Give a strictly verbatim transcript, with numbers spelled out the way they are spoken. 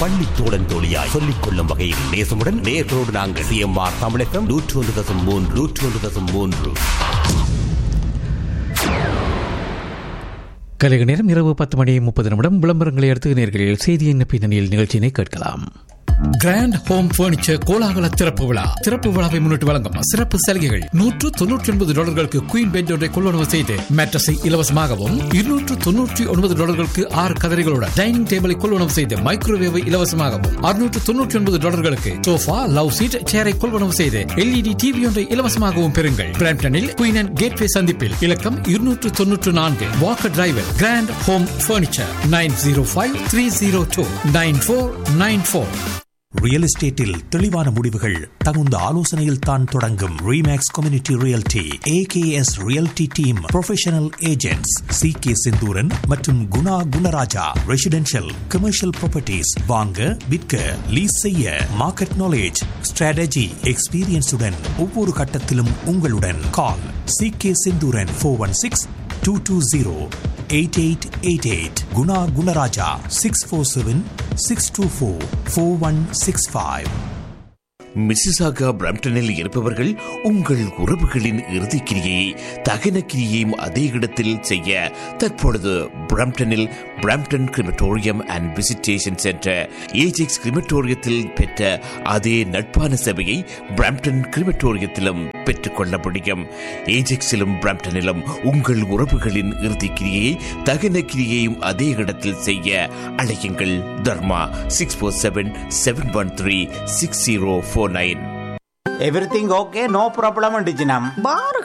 பள்ளி தோழன் தோழியாய் சொல்லிக் கொள்ளும் வகையில் நேசமுடன் நேர்களோடு நாங்கள் சிஎம்ஆர் தமிழகம் நூற்று ஒன்று தசம் மூன்று நூற்று ஒன்று தசம் மூன்று. கலைக நேரம் இரவு பத்து மணி முப்பது நிமிடம். விளம்பரங்களை அடுத்து நேர்களில் செய்தியின் பின்னணியில் நிகழ்ச்சியினை கேட்கலாம். கிராண்ட் ஹோம் பர்னிச்சர் கோலாகல திறப்பு விழா. திறப்பு விழாவை முன்னிட்டு வழங்கும் சிறப்பு சலுகைகள். நூற்று தொன்னூற்றி ஒன்பது டாலர்களுக்கு குயின் பெட் ஒன்றை கொள்வனவு செய்து மேட்ரஸை இலவசமாகவும், இருநூற்று தொன்னூற்றி ஒன்பது டாலர்களுக்கு ஆறு கதரைகளுடன் டைனிங் டேபிளை கொள்வனவு செய்து மைக்ரோவேவை இலவசமாகவும், அறுநூற்று தொன்னூற்றி ஒன்பது டாலர்களுக்கு சோஃபா லவ் சீட் சேரை கொள்வனவு செய்து எல்இடி டிவி ஒன்றை இலவசமாகவும் பெறுங்கள். பிராம்டனில் குயின் அண்ட் கேட்வே சந்திப்பில் இலக்கம் இருநூற்று தொன்னூற்று நான்கு Walker driver. Grand home furniture nine zero five three zero two nine four nine four. Real எஸ்டேட்டில் தெளிவான முடிவுகள் தகுந்த ஆலோசனையில் தான் தொடங்கும். Remakes community realty AKS realty team professional agents C K Senthuran மற்றும் Guna Gunaraja. Residential commercial properties வாங்க விற்க லீஸ் செய்ய மார்க்கெட் நாலேஜ் ஸ்ட்ராட்டஜி எக்ஸ்பீரியன்ஸுடன் ஒவ்வொரு கட்டத்திலும் உங்களுடன். கால் C K Senthuran four one six two two zero eight eight eight eight. Guna Gunaraja six four seven six two four four one six five. Mississauga பிரம்டனில் இருப்பவர்கள் உங்கள் உறவுகளின் இறுதிக்கிரியை தகன கிரியையும் அதே இடத்தில் செய்ய தற்பொழுது பிரம்டனில் Brampton crematorium and visitation centre Ajax கிரிமட்டோரியத்தில் பெற்ற அதே நட்பான சேவையை பிரம்டன் கிரிமட்டோரியத்திலும் பெற்றுக்கொள்ள முடியும். ஏஜெக்ஸிலும் பிரம்டனிலும் உங்கள் உறவுகளின் இறுதிக்கிரியை தகன கிரியையும் அதே இடத்தில் செய்ய அழையுங்கள். தர்மா six four seven seven one three six zero four nine. Everything okay, no problem. பாரு